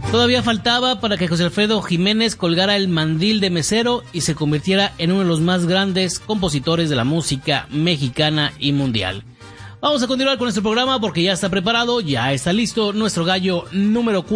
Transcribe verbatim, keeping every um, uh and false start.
Todavía faltaba para que José Alfredo Jiménez colgara el mandil de mesero y se convirtiera en uno de los más grandes compositores de la música mexicana y mundial. Vamos a continuar con nuestro programa porque ya está preparado, ya está listo nuestro gallo número cuatro.